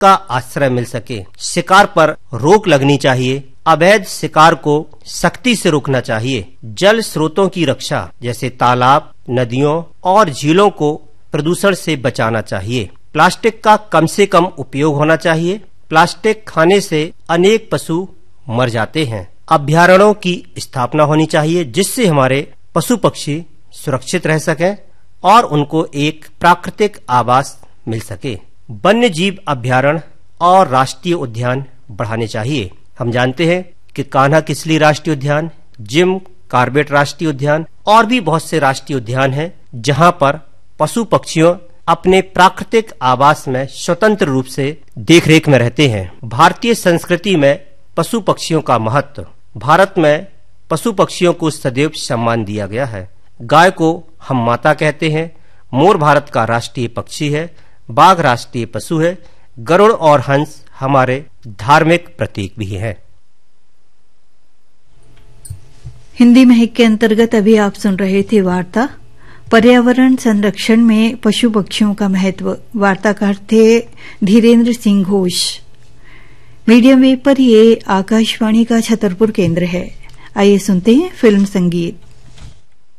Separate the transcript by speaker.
Speaker 1: का आश्रय मिल सके। शिकार पर रोक लगनी चाहिए। अवैध शिकार को सख्ती से रोकना चाहिए। जल स्रोतों की रक्षा जैसे तालाब, नदियों और झीलों को प्रदूषण से बचाना चाहिए। प्लास्टिक का कम से कम उपयोग होना चाहिए। प्लास्टिक खाने से अनेक पशु मर जाते हैं। अभयारण्यों की स्थापना होनी चाहिए जिससे हमारे पशु पक्षी सुरक्षित रह सकें और उनको एक प्राकृतिक आवास मिल सके। वन्य जीव अभयारण्य और राष्ट्रीय उद्यान बढ़ाने चाहिए। हम जानते हैं कि कान्हा किसली राष्ट्रीय उद्यान, जिम कॉर्बेट राष्ट्रीय उद्यान और भी बहुत से राष्ट्रीय उद्यान हैं जहां पर पशु पक्षियों अपने प्राकृतिक आवास में स्वतंत्र रूप से देखरेख में रहते हैं। भारतीय संस्कृति में पशु पक्षियों का महत्व। भारत में पशु पक्षियों को सदैव सम्मान दिया गया है। गाय को हम माता कहते हैं। मोर भारत का राष्ट्रीय पक्षी है। बाघ राष्ट्रीय पशु है। गरुड़ और हंस हमारे धार्मिक प्रतीक भी हैं।
Speaker 2: हिंदी महक के अंतर्गत अभी आप सुन रहे थे वार्ता पर्यावरण संरक्षण में पशु पक्षियों का महत्व। वार्ताकार थे धीरेन्द्र सिंह घोष। मीडियम वेव पर ये आकाशवाणी का छतरपुर केंद्र है। आइए सुनते हैं फिल्म संगीत।